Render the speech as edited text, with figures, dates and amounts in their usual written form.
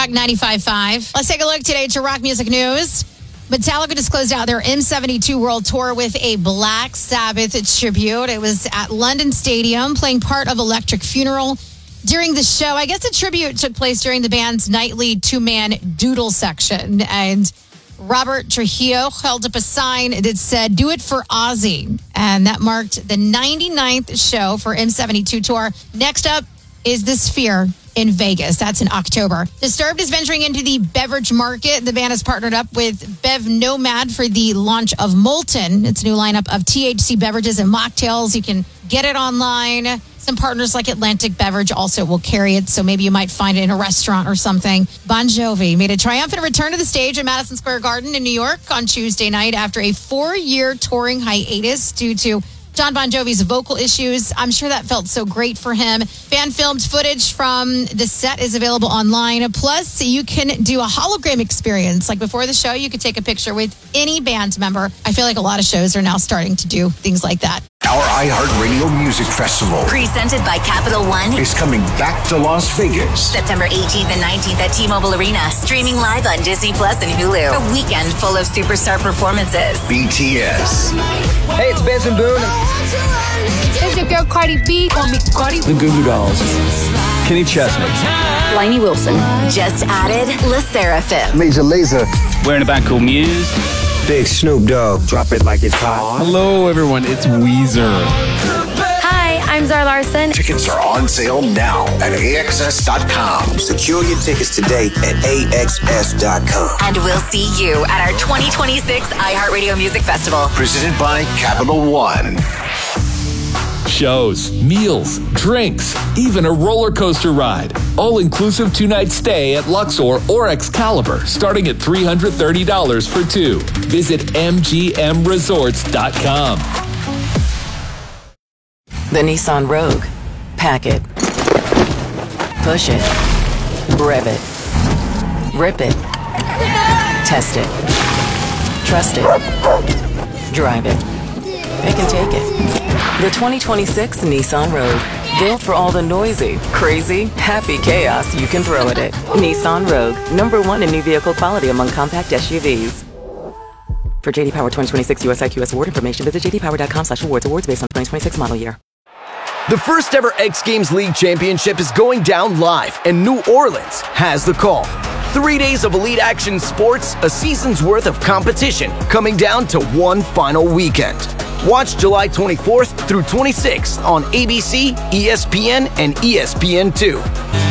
Rock 95.5. Let's take a look today to rock music news. Metallica just closed out their M72 World Tour with a Black Sabbath tribute. It was at London Stadium, playing part of Electric Funeral. During the show, I guess the tribute took place during the band's nightly two-man doodle section. And Robert Trujillo held up a sign that said, "Do it for Ozzy." And that marked the 99th show for M72 Tour. Next up is The Sphere in Vegas. That's in October. Disturbed is venturing into the beverage market. The band has partnered up with Bev Nomad for the launch of Molten. It's a new lineup of THC beverages and mocktails. You can get it online. Some partners like Atlantic Beverage also will carry it, so maybe you might find it in a restaurant or something. Bon Jovi made a triumphant return to the stage at Madison Square Garden in New York on Tuesday night after a 4-year touring hiatus due to John Bon Jovi's vocal issues. I'm sure that felt so great for him. Fan-filmed footage from the set is available online. Plus, you can do a hologram experience. Like before the show, you could take a picture with any band member. I feel like a lot of shows are now starting to do things like that. Our iHeartRadio Music Festival, presented by Capital One, is coming back to Las Vegas. September 18th and 19th at T-Mobile Arena. Streaming live on Disney Plus and Hulu. A weekend full of superstar performances. BTS. Hey, it's Benson Boone. It's your girl Cardi B. Call me Cardi. The Goo Goo Dolls. Kenny Chesney. Lainey Wilson. Just added La Seraphim. Major Lazer. We're in a band called Muse. Big Snoop Dogg. Drop it like it's hot. Hello, everyone. It's Weezer. Hi, I'm Zara Larson. Tickets are on sale now at AXS.com. Secure your tickets today at AXS.com. And we'll see you at our 2026 iHeartRadio Music Festival. Presented by Capital One. Shows, meals, drinks, even a roller coaster ride. All-inclusive 2-night stay at Luxor or Excalibur, starting at $330 for two. Visit MGMResorts.com. The Nissan Rogue. Pack it. Push it. Rev it. Rip it. Test it. Trust it. Drive it. Pick and take it. The 2026 Nissan Rogue. Built for all the noisy, crazy, happy chaos you can throw at it. Nissan Rogue. #1 in new vehicle quality among compact SUVs. For JD Power 2026 US IQS award information, visit jdpower.com/awards. Awards based on 2026 model year. The first ever X Games League Championship is going down live, and New Orleans has the call. 3 days of elite action sports, a season's worth of competition, coming down to one final weekend. Watch July 24th through 26th on ABC, ESPN, and ESPN2.